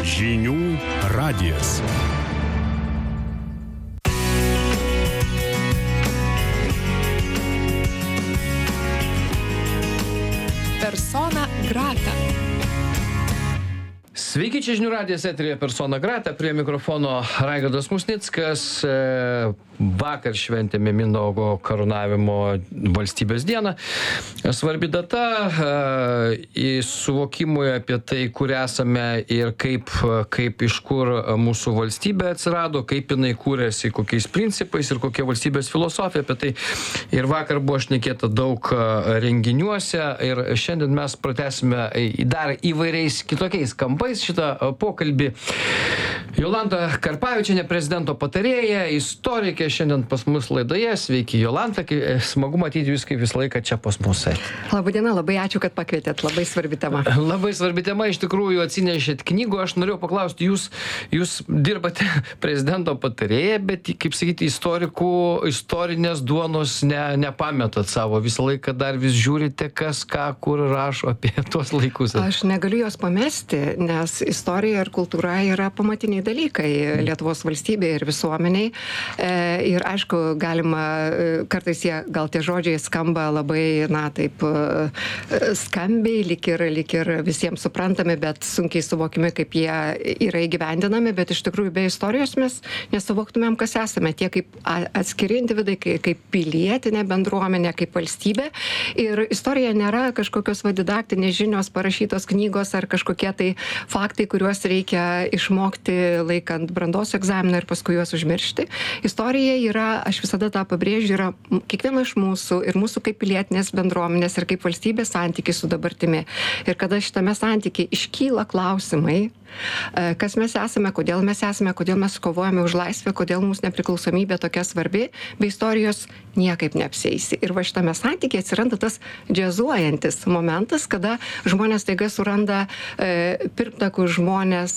Žinių radijas. Persona grata. Sveiki, čia Žinių radijas eteryje Persona grata, prie mikrofono Raigardas Musnickas. Vakar šventėme Mindaugo karūnavimo valstybės dieną. Svarbi data suvokimui apie tai, kur esame ir kaip iš kur mūsų valstybė atsirado, kaip jinai kūrėsi, kokiais principais ir kokia valstybės filosofija. Apie tai ir vakar buvo šnekėta daug renginiuose ir šiandien mes pratęsime dar įvairiais kitokiais kampais šitą pokalbį. Jolanta Karpavičienė, prezidento patarėja, istorikė, šiandien pas mus laidoje. Sveiki, Jolanta, smagu matyti jūs kaip visą laiką čia pas mus. Labadiena, labai ačiū, kad pakvietėt, labai svarbi tema. Labai svarbi tema, iš tikrųjų atsinešėt knygų. Aš norėjau paklausti, jūs dirbate prezidento patarėja, bet, kaip sakyti, istorinės duonos nepametat savo. Visą laiką dar vis žiūrite, kas ką, kur rašo apie tuos laikus. Aš negaliu jos pamesti, nes istorija ir kultūra yra pamatiniai dalykai Lietuvos valstybėje ir visuomeniai. Ir aišku, galima, kartais gal tie žodžiai skamba labai, taip skambiai, lyg ir visiems suprantami, bet sunkiai suvokime, kaip jie yra įgyvendinami, bet iš tikrųjų be istorijos mes nesuvoktumėm, kas esame, tiek kaip atskiri individai, kaip pilietinė bendruomenė, kaip valstybė. Ir istorija nėra kažkokios didaktinės žinios, parašytos knygos ar kažkokie tai faktai, kuriuos reikia išmokti laikant brandos egzaminą ir paskui juos užmiršti. Istorija yra, aš visada tą pabrėžiu, yra kiekvieno iš mūsų ir mūsų kaip pilietinės bendruomenės ir kaip valstybės santykis su dabartimi. Ir kada šitame santykiai iškyla klausimai, kas mes esame, kodėl mes kovojame už laisvę, kodėl mūsų nepriklausomybė tokia svarbi, be istorijos niekaip neapsieisi. Ir va šitame santykiai atsiranda tas džiazuojantis momentas, kada žmonės taiga suranda pirmtakų žmonės,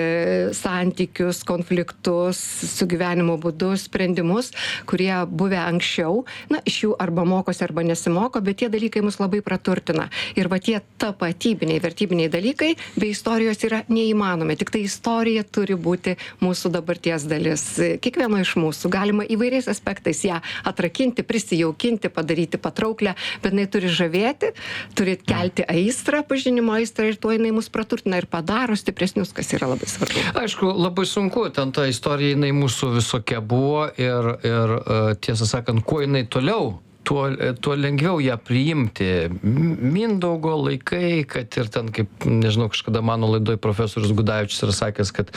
santykius, konfliktus, sugyvenimo būdus, sprendimus, kurie buvę anksčiau, iš jų arba mokosi, arba nesimoko, bet tie dalykai mus labai praturtina. Ir va tie tapatybiniai, vertybiniai dalykai be istorijos yra neįmanomi. Tik tai istorija turi būti mūsų dabarties dalis. Kiekvieno iš mūsų galima įvairiais aspektais ją atrakinti, prisijaukinti, padaryti patrauklę, bet jinai turi žavėti, turi kelti aistrą, pažinimo aistrą ir tuo jinai mus praturtina ir padaro stipresnius, kas yra labai svarbu. Aišku, labai sunku, ten ta istorija jinai mūsų visokia buvo ir tiesą sakant, kuo jinai toliau, tuo lengviau ją priimti. Mindaugo laikai, kad ir ten, kaip, nežinau, kažkada mano laidoj profesorius Gudavičius yra sakęs, kad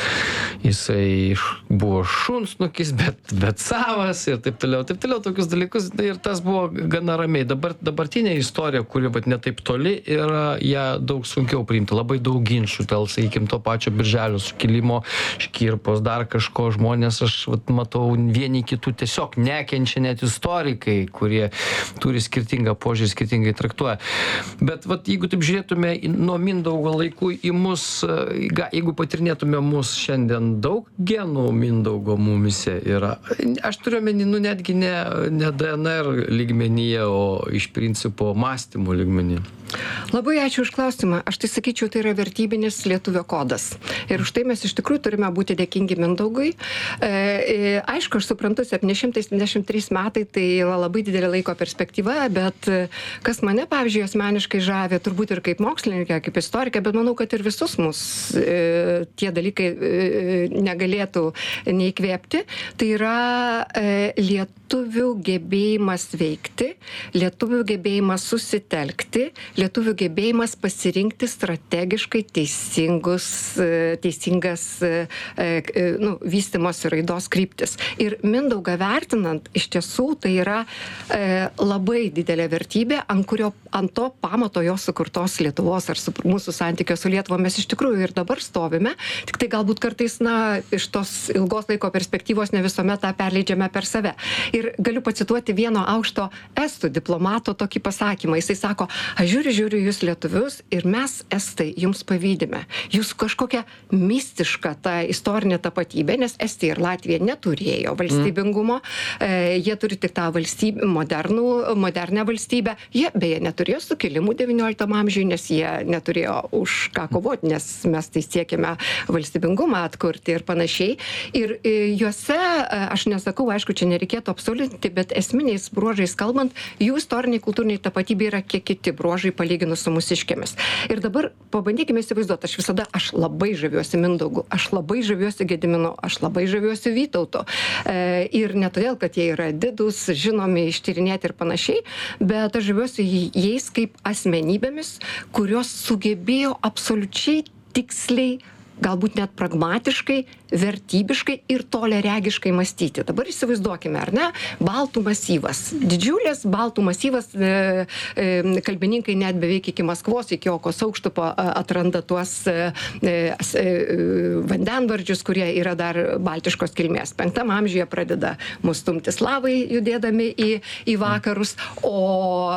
jisai buvo šunsnukis, bet savas ir taip toliau, tokius dalykus, ir tas buvo gana ramiai. Dabartinė istorija, kuri netaip toli, yra ją daug sunkiau priimti. Labai daug ginčių, sakykim, to pačio Birželio sukilimo, škirpos, dar kažko žmonės, aš matau, vieni kitų tiesiog nekenčia net istorikai, kurie turi skirtingą požiūrį, skirtingai traktuoja. Bet jeigu taip žiūrėtume nuo Mindaugo laikų į mus, jeigu patirnėtume mus šiandien, daug genų Mindaugo mumise yra. Aš turiu omeny, netgi ne DNR lygmenyje, o iš principo mąstymo lygmenyje. Labai ačiū už klausimą. Aš tai sakyčiau, tai yra vertybinis lietuvio kodas. Ir už tai mes iš tikrųjų turime būti dėkingi Mindaugui. Aišku, aš suprantu, 773 metai tai labai didelė laiko perspektyva, bet kas mane, pavyzdžiui, asmeniškai žavė, turbūt ir kaip mokslininkė, kaip istorikė, bet manau, kad ir visus mus tie dalykai negalėtų neįkvėpti, tai yra lietuvių gebėjimas veikti, lietuvių gebėjimas susitelkti, lietuvių gebėjimas pasirinkti strategiškai teisingas vystymos ir raidos kryptis. Ir Mindaugą vertinant, iš tiesų tai yra labai didelė vertybė, ant to pamato jo sukurtos Lietuvos ar mūsų santykio su Lietuva mes iš tikrųjų ir dabar stovime, tik tai galbūt kartais, iš tos ilgos laiko perspektyvos ne visuomet tą perleidžiame per save. Ir galiu pacituoti vieno aukšto estų diplomato tokį pasakymą. Jisai sako, aš žiūriu žiūriu jūs lietuvius ir mes, estai, jums pavydime. Jūs kažkokia mistiška ta istorinė tapatybė, nes Estija ir Latvija neturėjo valstybingumo, jie turi tik tą modernę valstybę. Jie beje neturėjo sukilimų 19 amžiuje, nes jie neturėjo už ką kovoti, nes mes tai siekime valstybingumą atkurti ir panašiai. Ir juose, aš nesakau, aišku, čia nereikėtų absoliutinti, bet esminiais bruožais kalbant, jų istoriniai, kultūriniai tapatybė yra kiek kiti bruožai palyginus su mūsiškėmis. Ir dabar pabandykime įsivaizduoti, aš labai žaviuosi Mindaugu, aš labai žaviuosi Gediminu, aš labai žaviuosi Vytautu. Ir ne todėl, kad jie yra didūs, žinomi, ištyrinėti ir panašiai, bet aš žaviuosi jais kaip asmenybėmis, kurios sugebėjo absoliučiai tiksliai, galbūt net pragmatiškai, vertybiškai ir toliaregiškai mąstyti. Dabar įsivaizduokime, ar ne? Baltų masyvas. Didžiulės Baltų masyvas, kalbininkai net beveik iki Maskvos, iki Okos aukštupo atranda tuos vandenvardžius, kurie yra dar baltiškos kilmės. 5 amžiuje pradeda mus stumti slavai, judėdami į vakarus, o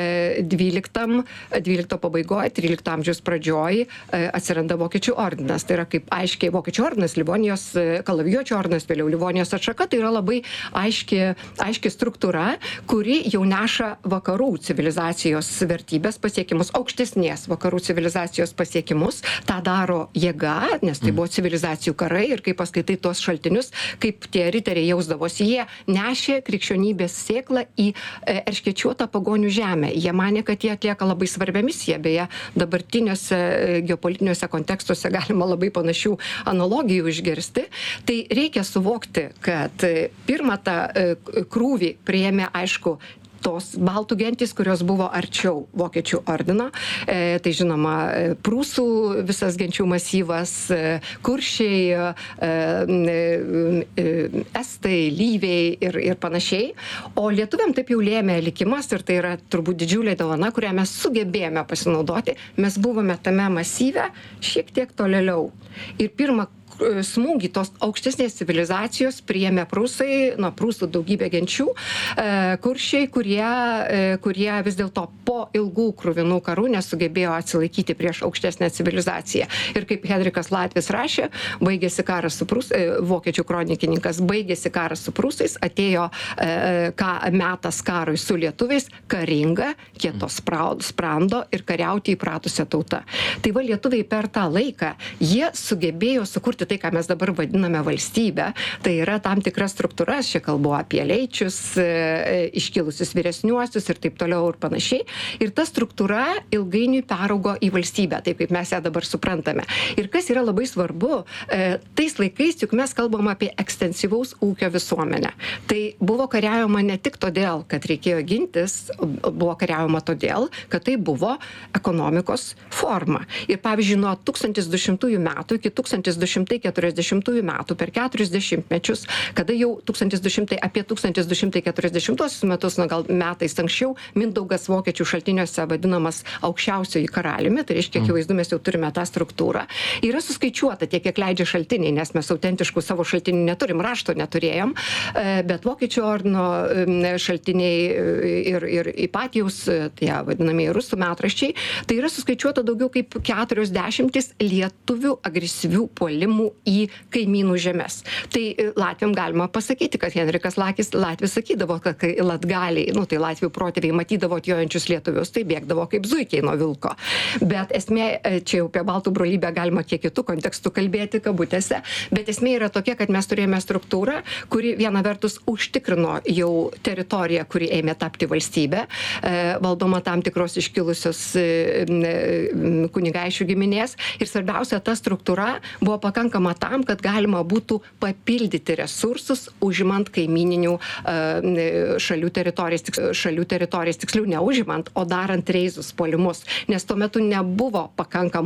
12 pabaigoje, 13 amžiaus pradžioj atsiranda Vokiečių ordinas. Tai yra kaip aiškiai Vokiečių ordinas, Livonijos kalavijuočių ordinas, vėliau Livonijos atšaka, tai yra labai aiški struktūra, kuri jau neša vakarų civilizacijos vertybės pasiekimus, aukštesnės vakarų civilizacijos pasiekimus. Ta daro jėga, nes tai buvo civilizacijų karai ir kai paskaitai tuos šaltinius, kaip tie riteriai jausdavosi, jie nešė krikščionybės sėklą į erškėčiuotą pagonių žemę. Jie manė, kad jie atlieka labai svarbią misiją, beje, dabartiniuose geopolitiniuose kontekstuose galima labai panašių analogijų išgirsti, tai reikia suvokti, kad pirmą tą krūvį priėmė, aišku, tos baltų gentys, kurios buvo arčiau Vokiečių ordino. Tai žinoma, prūsų visas genčių masyvas, kuršiai, estai, lyviai ir panašiai. O lietuviam taip jau lėmė likimas ir tai yra turbūt didžiulė dovana, kurią mes sugebėjome pasinaudoti. Mes buvome tame masyve šiek tiek tolėliau. Ir pirmą smūgį tos aukštesnės civilizacijos priėmė prūsai, nuo prūsų daugybė genčių, kuršiai, kurie vis dėlto po ilgų kruvinų karų nesugebėjo atsilaikyti prieš aukštesnę civilizaciją. Ir kaip Henrikas Latvis rašė, baigėsi karas su vokiečių kronikininkas, baigėsi karas su prūsais, atėjo metas karui su lietuviais, karinga, kieto sprando ir kariauti įpratusią tautą. Tai va lietuviai per tą laiką, jie sugebėjo sukurti tai, ką mes dabar vadiname valstybę, tai yra tam tikra struktūra, aš čia kalbu apie leičius, iškilusius vyresniuosius ir taip toliau ir panašiai. Ir ta struktūra ilgainiui peraugo į valstybę, taip kaip mes ją dabar suprantame. Ir kas yra labai svarbu, tais laikais juk mes kalbam apie ekstensyvaus ūkio visuomenę. Tai buvo kariaujama ne tik todėl, kad reikėjo gintis, buvo kariaujama todėl, kad tai buvo ekonomikos forma. Ir pavyzdžiui, nuo 1200 metų iki 1240 metų, per 40 mečius, kada jau apie 1240 metus, na gal metais anksčiau, Mindaugas vokiečių šaltiniuose vadinamas aukščiausioji karaliumi, tai reiškia, akivaizdu, mes jau turime tą struktūrą. Yra suskaičiuota tiek, kiek leidžia šaltiniai, nes mes autentiškų savo šaltinių neturim, rašto neturėjom, bet vokiečių ordino šaltiniai ir Ipatijaus, tai vadinamieji rusų metraščiai, tai yra suskaičiuota daugiau kaip 40 lietuvių agresyvių puolimų į kaimynų žemes. Tai latviam galima pasakyti, kad Henrikas Latvis sakydavo, kad kai latgaliai, tai latvių protėviai matydavo atjojančius lietuvius, tai bėgdavo kaip zuikiai nuo vilko. Bet esmė, čia jau apie baltų brolybę galima kiek kitų kontekstų kalbėti, kabutėse, bet esmė yra tokia, kad mes turėjome struktūrą, kuri viena vertus užtikrino jau teritoriją, kuri ėmė tapti valstybę, valdoma tam tikros iškilusios kunigaikščių giminės. Ir svarbiausia, ta struktūra buvo pakankama tam, kad galima būtų papildyti resursus, užimant kaimininių šalių teritorijas, tiksliau neužimant, o darant reizus puolimus, nes tuo metu nebuvo pakankamų